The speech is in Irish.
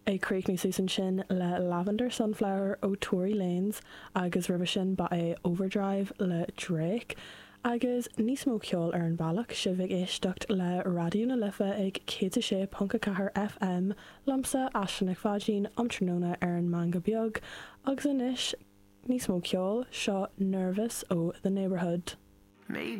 Craigní Susan sin le Lavender Sunflower ó Tory Lanez agus rubh sin ba é Overdrive le Drake agus níos mó ceol ar an bhealach si bhíh éisteacht le radioú na lifa ag 106.4 FM lamsa asna fádín amtróna ar an manga beag agus inis níos mó ceol seo Nervous ó The Neighborhood.